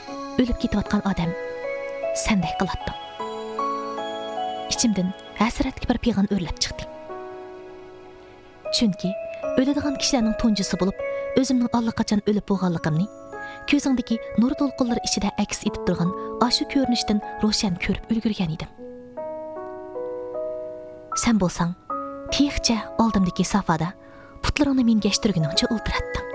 o'lib ketayotgan odam sendek qilatdim. İçimden hasratli bir piyg'on o'rlab chiqdi. Chunki o'ladigan kishilarning tunjisi bo'lib, o'zimning allaqachon o'lib bo'lganligimni ko'zingdagi nur to'lqinlari ichida aks etib turgan ashu ko'rinishdan ro'shan ko'rib ulgurgan edim. Sen bo'lsang, texcha oldimdagi safada putlaringni mengashtirguningcha o'ltiratding.